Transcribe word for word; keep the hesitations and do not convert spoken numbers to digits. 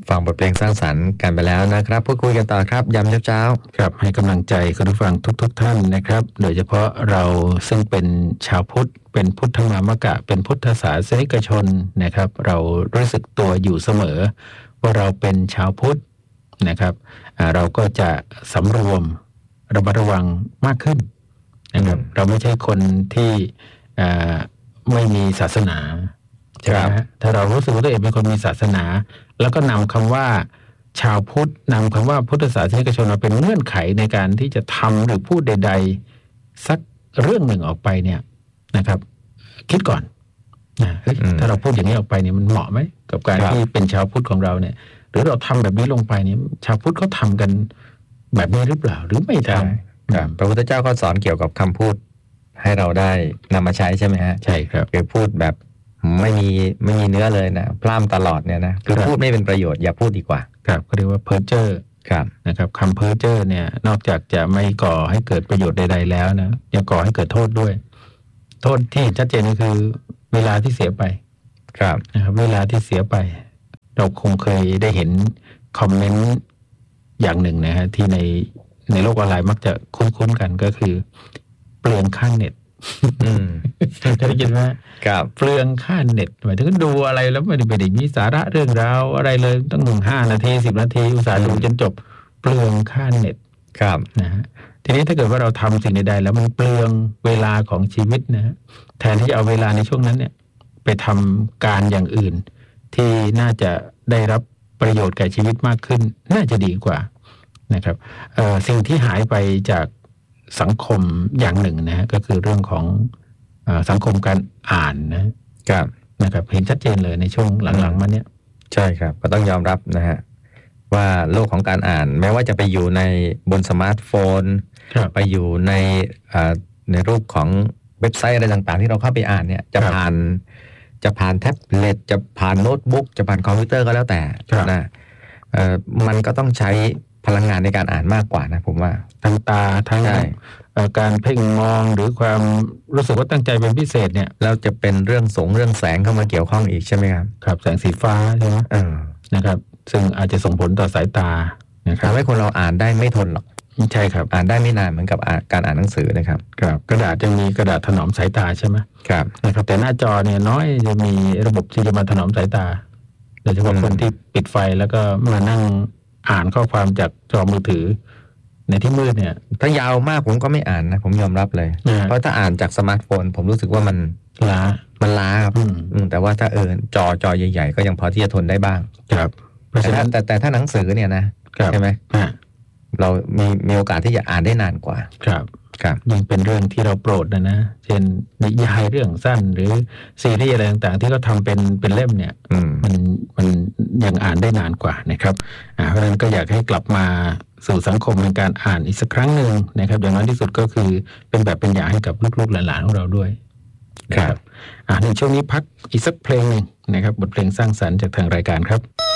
ฟังบทเพลงสร้างสรรค์กันไปแล้วนะครับพูดคุยกันต่อครับยามเช้าๆครับให้กำลังใจคุณผู้ฟังทุกๆ ท่านนะครับโดยเฉพาะเราซึ่งเป็นชาวพุทธเป็นพุทธมามกะเป็นพุทธศาสนิกชนนะครับเรารู้สึกตัวอยู่เสมอว่าเราเป็นชาวพุทธนะครับเราก็จะสำรวมระมัดระวังมากขึ้นนะครับเราไม่ใช่คนที่ไม่มีศาสนาใช่ไหมถ้าเรารู้สึกว่าตัวเองเป็นคนมีศาสนาแล้วก็นำคำว่าชาวพุทธนำคำว่าพุทธศาสนิกชนมาเป็นเงื่อนไขในการที่จะทำหรือพูดใดๆสักเรื่องหนึ่งออกไปเนี่ยนะครับคิดก่อนนะถ้าเราพูดอย่างนี้ออกไปเนี่ยมันเหมาะไหมกับการที่เป็นชาวพุทธของเราเนี่ยหรือเราทำแบบนี้ลงไปเนี่ยชาวพุทธเขาทากันแบบนี้หรือเปล่าหรือไม่ทำพระพุทธเจ้าก็สอนเกี่ยวกับคำพูดให้เราได้นำมาใช้ใช่ไหมฮะใช่ครับคือพูดแบบไม่มีไม่มีเนื้อเลยนะพร่ำตลอดเนี่ยนะคือพูดไม่เป็นประโยชน์อย่าพูดดีกว่าครับก็เรียกว่าเพ้อเจ้อครับนะครับคำเพ้อเจ้อเนี่ยนอกจากจะไม่ก่อให้เกิดประโยชน์ใดๆแล้วนะยังก่อให้เกิดโทษด้วยโทษที่ชัดเจนก็คือเวลาที่เสียไปครับนะครับเวลาที่เสียไปเราคงเคยได้เห็นคอมเมนต์อย่างหนึ่งนะฮะที่ในในโลกออนไลน์มักจะคุ้นๆกันก็คือเปลืองค่าเน็ตจะได้ยินไหมครับเปลืองค่าเน็ตหมายถึงดูอะไรแล้วไม่ได้ไม่ได้มีสาระเรื่องราวอะไรเลยตั้งหนึ่งห้านาทีสิบนาทีอุตส่าห์ดูจนจบเปลืองค่าเน็ตครับนะฮะทีนี้ถ้าเกิดว่าเราทำสิ่งใดๆแล้วมันเปลืองเวลาของชีวิตนะแทนที่จะเอาเวลาในช่วงนั้นเนี่ยไปทำการอย่างอื่นที่น่าจะได้รับประโยชน์แก่ชีวิตมากขึ้นน่าจะดีกว่านะครับสิ่งที่หายไปจากสังคมอย่างหนึ่งนะฮะก็คือเรื่องของเอ่อสังคมการอ่านนะครับนะครับเห็นชัดเจนเลยในช่วงหลังๆมาเนี้ยใช่ครับก็ต้องยอมรับนะฮะว่าโลกของการอ่านแม้ว่าจะไปอยู่ในบนสมาร์ทโฟนไปอยู่ในในรูปของเว็บไซต์อะไรต่างๆที่เราเข้าไปอ่านเนี่ยจะผ่านจะผ่านแท็บเล็ตจะผ่านโน้ตบุ๊กจะผ่านคอมพิวเตอร์ก็แล้วแต่นะมันก็ต้องใช้พลังงานในการอ่านมากกว่านะผมว่าทั้งตาทั้งการเพ่งมองหรือความรู้สึกว่าตั้งใจเป็นพิเศษเนี่ยแล้วจะเป็นเรื่องสงเรื่องแสงเข้ามาเกี่ยวข้องอีกใช่ไหมครับครับแสงสีฟ้าใช่ไหมเออนะครับซึ่งอาจจะส่งผลต่อสายตานะครับทำให้คนเราอ่านได้ไม่ทนหรอกใช่ครับอ่านได้ไม่นานเหมือนกับการอ่านหนังสือนะครับครับกระดาษจะมีกระดาษถนอมสายตาใช่ไหมครับนะครับแต่หน้าจอเนี่ยน้อยจะมีระบบที่จะมาถนอมสายตาโดยเฉพาะคนที่ปิดไฟแล้วก็มานั่งอ่านข้อความจากจอมือถือในที่มืดเนี่ยถ้ายาวมากผมก็ไม่อ่านนะผมยอมรับเลยเพราะถ้าอ่านจากสมาร์ทโฟนผมรู้สึกว่ามันล้ามันล้าครับแต่ว่าถ้าเออจอจอใหญ่ๆก็ยังพอที่จะทนได้บ้างครับแต่ถ้าแต่แต่ถ้าหนังสือเนี่ยนะใช่ไหมเรามีมีโอกาสที่จะอ่านได้นานกว่าครับครับยังเป็นเรื่องที่เราโปรดนะนะเช่นนิยายเรื่องสั้นหรือซีรีส์อะไรต่างๆที่เขาทำเป็นเป็นเล่มเนี่ยมันมันยังอ่านได้นานกว่านะครับเพราะฉะนั้นก็อยากให้กลับมาสู่สังคมในการอ่านอีกสักครั้งหนึ่งนะครับอย่างน้อยที่สุดก็คือเป็นแบบเป็นอย่างให้กับลูกๆหลานๆของเราด้วยครับในช่วงนี้พักอีกสักเพลงหนึ่งนะครับบทเพลงสร้างสรรค์จากทางรายการครับ